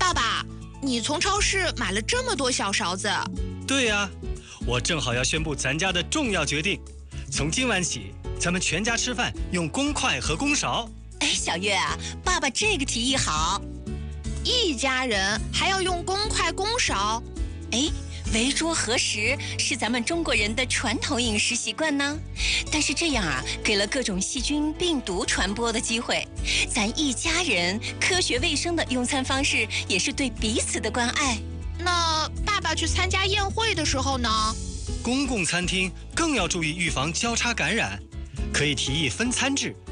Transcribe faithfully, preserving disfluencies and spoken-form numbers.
爸爸，你从超市买了这么多小勺子？ 对呀，我正好要宣布咱家的重要决定。从今晚起，咱们全家吃饭用公筷和公勺。 哎，小月啊，爸爸这个提议好。 一家人还要用公筷公勺？ 哎，围桌合食是咱们中国人的传统饮食习惯呢。但是这样啊，给了各种细菌、病毒传播的机会。咱一家人科学卫生的用餐方式，也是对彼此的关爱。 那爸爸去参加宴会的时候呢？ 公共餐厅更要注意预防交叉感染，可以提议分餐制，